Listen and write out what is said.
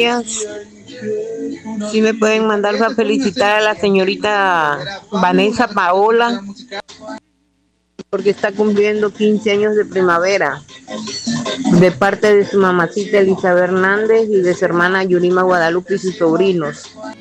Si me pueden mandar para felicitar a la señorita Vanessa Paola porque está cumpliendo 15 años de primavera, de parte de su mamacita Elizabeth Hernández y de su hermana Yurima Guadalupe y sus sobrinos.